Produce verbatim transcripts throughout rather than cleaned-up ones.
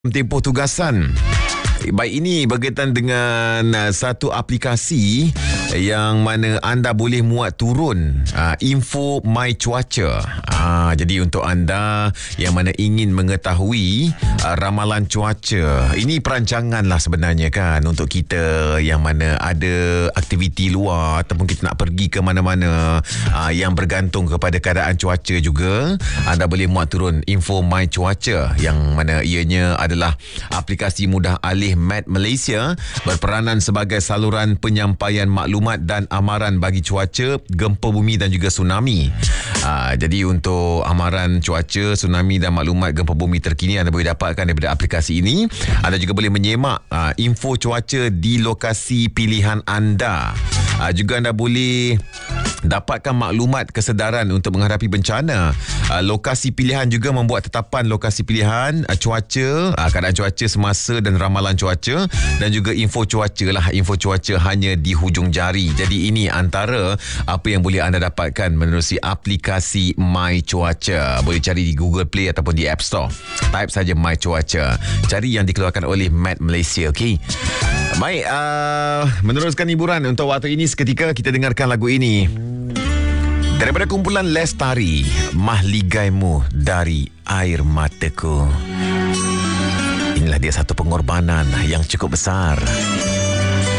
Tempoh tugasan. Baik, ini berkaitan dengan uh, satu aplikasi yang mana anda boleh muat turun uh, info My Cuaca. Uh, jadi untuk anda yang mana ingin mengetahui uh, ramalan cuaca, ini perancangan lah sebenarnya kan untuk kita yang mana ada aktiviti luar ataupun kita nak pergi ke mana-mana uh, yang bergantung kepada keadaan cuaca juga. Anda boleh muat turun info My Cuaca yang mana ianya adalah aplikasi mudah alih Met Malaysia berperanan sebagai saluran penyampaian maklumat dan amaran bagi cuaca, gempa bumi dan juga tsunami. Aa, jadi untuk amaran cuaca, tsunami dan maklumat gempa bumi terkini anda boleh dapatkan daripada aplikasi ini. Anda juga boleh menyemak aa, info cuaca di lokasi pilihan anda. Aa, juga anda boleh dapatkan maklumat kesedaran untuk menghadapi bencana. Uh, lokasi pilihan juga membuat tetapan lokasi pilihan, uh, cuaca, uh, keadaan cuaca semasa dan ramalan cuaca, dan juga info cuaca lah. Info cuaca hanya di hujung jari. Jadi ini antara apa yang boleh anda dapatkan menerusi aplikasi My Cuaca. Boleh cari di Google Play ataupun di App Store. Type saja My Cuaca. Cari yang dikeluarkan oleh Met Malaysia. Okey. Baik, uh, meneruskan hiburan untuk waktu ini, seketika kita dengarkan lagu ini daripada kumpulan Lestari, Mahligaimu Dari Air Mataku. Inilah dia satu pengorbanan yang cukup besar.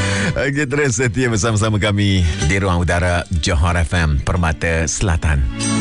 Okey, terus setia bersama-sama kami di ruang udara Johor F M Permata Selatan.